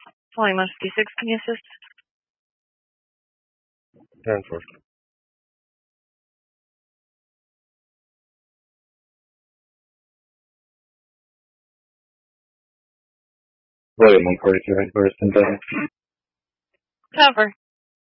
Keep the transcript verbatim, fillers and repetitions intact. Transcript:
Flying one fifty-six, can you assist? ten four. William one forty-two headquarters, ten thousand. Cover.